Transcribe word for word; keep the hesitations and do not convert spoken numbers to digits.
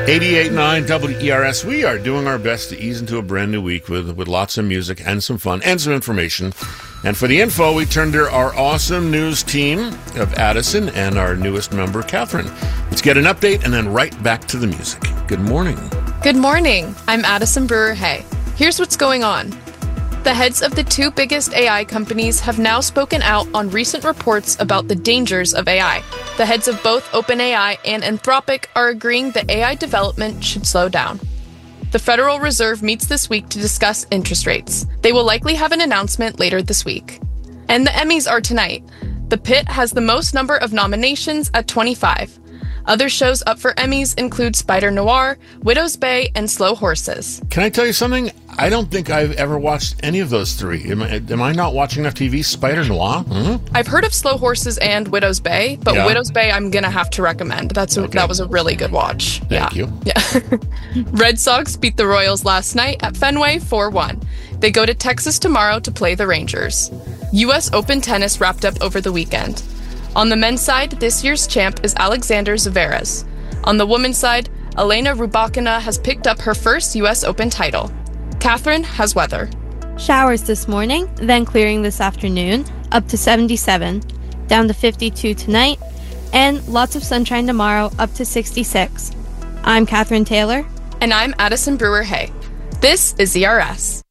eighty-eight point nine W E R S. We are doing our best to ease into a brand new week with, with lots of music and some fun and some information. And for the info, we turn to our awesome news team of Addison and our newest member, Catherine. Let's get an update and then right back to the music. Good morning. Good morning. I'm Addison Brewer-Hay. Here's what's going on. The heads of the two biggest A I companies have now spoken out on recent reports about the dangers of A I. The heads of both OpenAI and Anthropic are agreeing that A I development should slow down. The Federal Reserve meets this week to discuss interest rates. They will likely have an announcement later this week. And the Emmys are tonight. The Pit has the most number of nominations at twenty-five. Other shows up for Emmys include Spider Noir, Widow's Bay, and Slow Horses. Can I tell you something? I don't think I've ever watched any of those three. Am I, am I not watching enough T V? Spider Noir? Mm-hmm. I've heard of Slow Horses and Widow's Bay, but Yeah. Widow's Bay I'm going to have to recommend. That's a, Okay. That was a really good watch. Thank yeah. you. Yeah. Red Sox beat the Royals last night at Fenway four one. They go to Texas tomorrow to play the Rangers. U S Open tennis wrapped up over the weekend. On the men's side, this year's champ is Alexander Zverev. On the women's side, Elena Rybakina has picked up her first U S Open title. Catherine has weather. Showers this morning, then clearing this afternoon, up to seventy-seven, down to fifty-two tonight, and lots of sunshine tomorrow, up to sixty-six. I'm Catherine Taylor. And I'm Addison Brewer-Hay. This is E R S.